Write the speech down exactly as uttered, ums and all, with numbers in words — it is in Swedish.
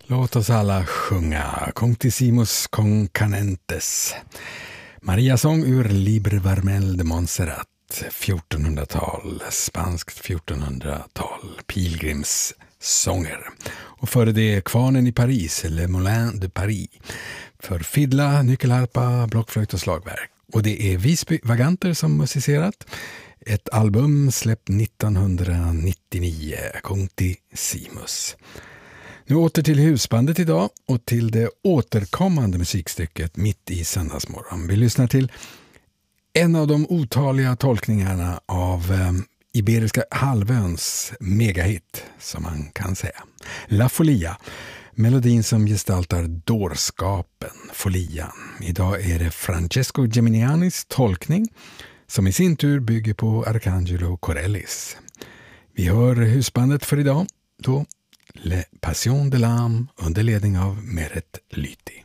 Låt oss alla sjunga Conctissimus concanentes. Mariasång ur Libre Vermel de Montserrat, fjortonhundratal, spanskt fjortonhundratal, pilgrimssånger. Och före det Kvarnen i Paris, Le Moulin de Paris, för fiddla, nyckelharpa, blockflöjt och slagverk. Och det är Visby Vaganter som musicerat. Ett album släppt nittonhundranittionio, Conctissimus. Nu åter till husbandet idag och till det återkommande musikstycket Mitt i söndagsmorgon. Vi lyssnar till en av de otaliga tolkningarna av eh, Iberiska halvöns megahit, som man kan säga. La Folia, melodin som gestaltar dårskapen, folian. Idag är det Francesco Geminianis tolkning som i sin tur bygger på Arcangelo Corellis. Vi hör husbandet för idag, då Le Passion de l'âme under ledning av Meret Lyti.